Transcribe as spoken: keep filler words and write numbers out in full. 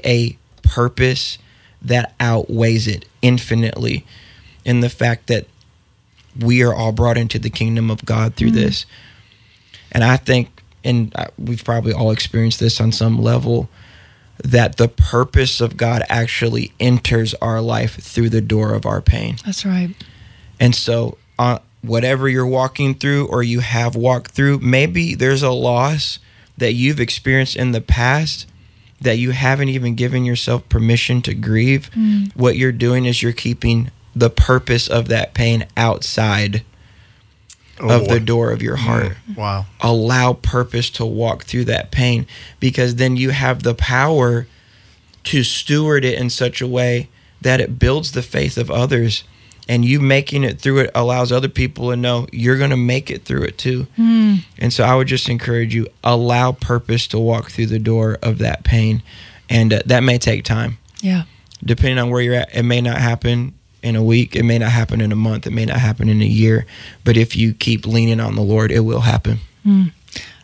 a purpose that outweighs it infinitely in the fact that we are all brought into the kingdom of God through mm. this. And I think, and we've probably all experienced this on some level, that the purpose of God actually enters our life through the door of our pain. That's right. And so uh, whatever you're walking through or you have walked through, maybe there's a loss that you've experienced in the past that you haven't even given yourself permission to grieve. Mm. What you're doing is you're keeping the purpose of that pain outside oh, of boy. the door of your heart. Mm. Wow. Allow purpose to walk through that pain, because then you have the power to steward it in such a way that it builds the faith of others. And you making it through it allows other people to know you're going to make it through it too. Mm. And so I would just encourage you, allow purpose to walk through the door of that pain. And uh, that may take time. Yeah. Depending on where you're at, it may not happen in a week. It may not happen in a month. It may not happen in a year. But if you keep leaning on the Lord, it will happen. Mm.